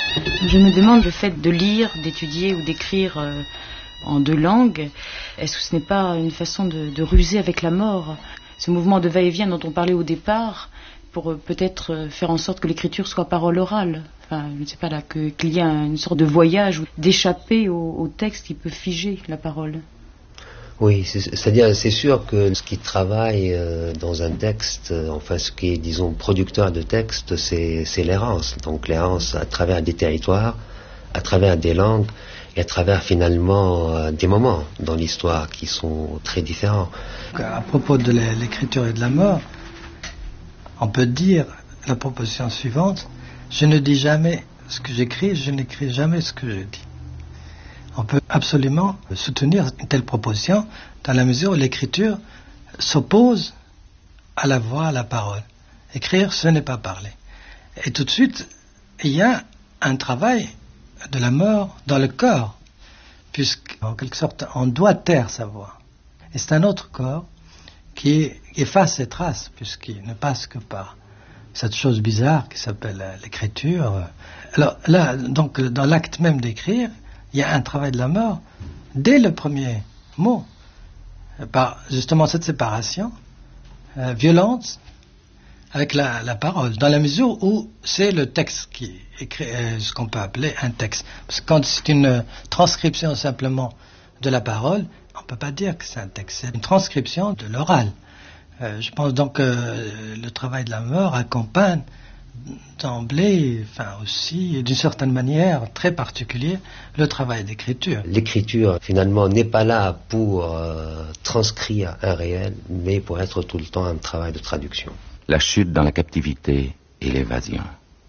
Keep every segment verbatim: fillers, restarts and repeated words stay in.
Je me demande le fait de lire, d'étudier ou d'écrire euh, en deux langues, est-ce que ce n'est pas une façon de, de ruser avec la mort? Ce mouvement de va-et-vient dont on parlait au départ, pour euh, peut-être euh, faire en sorte que l'écriture soit parole orale. Enfin, je ne sais pas là, que, qu'il y a une sorte de voyage, d'échapper au, au texte qui peut figer la parole. Oui, c'est, c'est-à-dire, c'est sûr que ce qui travaille euh, dans un texte, euh, enfin ce qui est, disons, producteur de texte, c'est, c'est l'errance. Donc l'errance à travers des territoires, à travers des langues, et à travers finalement euh, des moments dans l'histoire qui sont très différents. À propos de l'écriture et de la mort, on peut dire la proposition suivante: je ne dis jamais ce que j'écris, je n'écris jamais ce que je dis. On peut absolument soutenir une telle proposition dans la mesure où l'écriture s'oppose à la voix, à la parole. Écrire, ce n'est pas parler. Et tout de suite, il y a un travail de la mort dans le corps, puisqu'en quelque sorte, on doit taire sa voix. Et c'est un autre corps qui efface ses traces, puisqu'il ne passe que par cette chose bizarre qui s'appelle l'écriture. Alors là, donc, dans l'acte même d'écrire, il y a un travail de la mort dès le premier mot, par justement cette séparation euh, violente avec la, la parole, dans la mesure où c'est le texte qui écrit, euh, ce qu'on peut appeler un texte. Parce que quand c'est une transcription simplement de la parole, on ne peut pas dire que c'est un texte, c'est une transcription de l'oral. Euh, je pense donc que euh, le travail de la mort accompagne d'emblée, enfin aussi, d'une certaine manière, très particulière, le travail d'écriture. L'écriture, finalement, n'est pas là pour euh, transcrire un réel, mais pour être tout le temps un travail de traduction. La chute dans la captivité et l'évasion.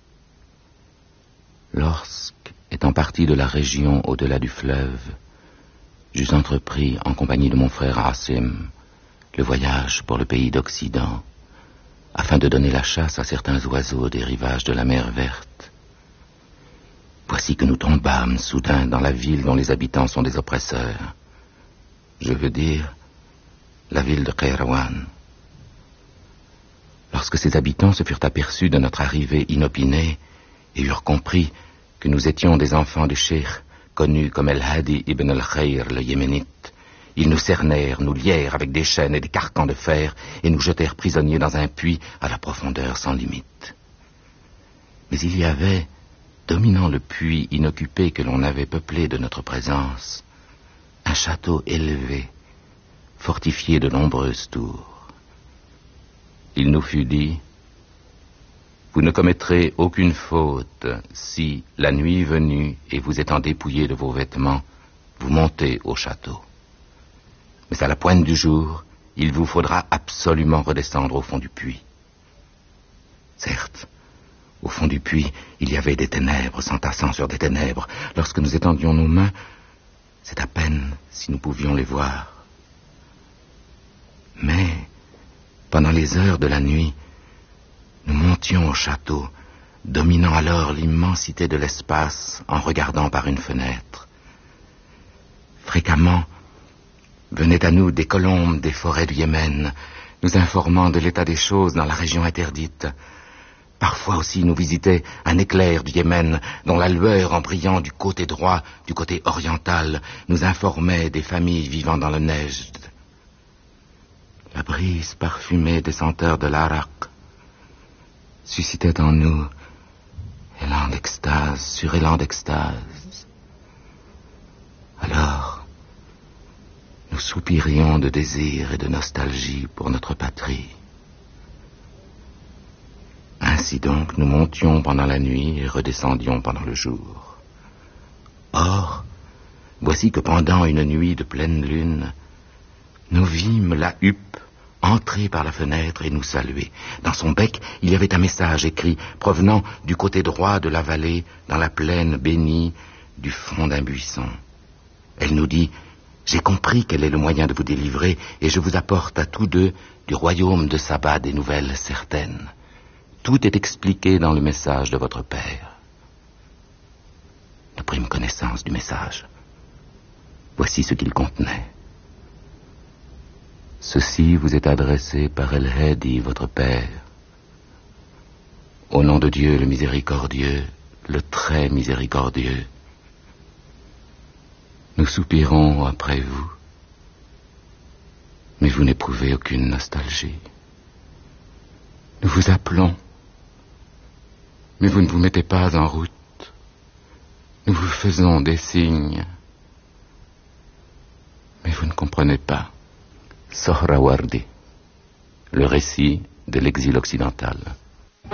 Lorsque, étant parti de la région au-delà du fleuve, j'eus entrepris, en compagnie de mon frère Hassim, le voyage pour le pays d'Occident, afin de donner la chasse à certains oiseaux des rivages de la mer verte. Voici que nous tombâmes soudain dans la ville dont les habitants sont des oppresseurs. Je veux dire, la ville de Kairouan. Lorsque ses habitants se furent aperçus de notre arrivée inopinée et eurent compris que nous étions des enfants du cheikh, connus comme El-Hadi ibn al-Khayr, le Yéménite, ils nous cernèrent, nous lièrent avec des chaînes et des carcans de fer et nous jetèrent prisonniers dans un puits à la profondeur sans limite. Mais il y avait, dominant le puits inoccupé que l'on avait peuplé de notre présence, un château élevé, fortifié de nombreuses tours. Il nous fut dit: vous ne commettrez aucune faute si, la nuit venue et vous étant dépouillés de vos vêtements, vous montez au château. Mais à la pointe du jour, il vous faudra absolument redescendre au fond du puits. Certes, au fond du puits, il y avait des ténèbres s'entassant sur des ténèbres. Lorsque nous étendions nos mains, c'est à peine si nous pouvions les voir. Mais, pendant les heures de la nuit, nous montions au château, dominant alors l'immensité de l'espace en regardant par une fenêtre. Fréquemment, venaient à nous des colombes des forêts du Yémen, nous informant de l'état des choses dans la région interdite. Parfois aussi nous visitait un éclair du Yémen, dont la lueur en brillant du côté droit, du côté oriental, nous informait des familles vivant dans le Nejd. La brise parfumée des senteurs de l'Arak suscitait en nous élan d'extase sur élan d'extase. Alors, nous soupirions de désir et de nostalgie pour notre patrie. Ainsi donc, nous montions pendant la nuit et redescendions pendant le jour. Or, voici que pendant une nuit de pleine lune, nous vîmes la huppe entrer par la fenêtre et nous saluer. Dans son bec, il y avait un message écrit provenant du côté droit de la vallée, dans la plaine bénie du fond d'un buisson. Elle nous dit: j'ai compris quel est le moyen de vous délivrer, et je vous apporte à tous deux du royaume de Saba des nouvelles certaines. Tout est expliqué dans le message de votre père. Nous prîmes connaissance du message. Voici ce qu'il contenait. Ceci vous est adressé par El-Hadi, votre père. Au nom de Dieu le miséricordieux, le très miséricordieux. Nous soupirons après vous, mais vous n'éprouvez aucune nostalgie. Nous vous appelons, mais vous ne vous mettez pas en route. Nous vous faisons des signes, mais vous ne comprenez pas. Sohrawardi, le récit de l'exil occidental.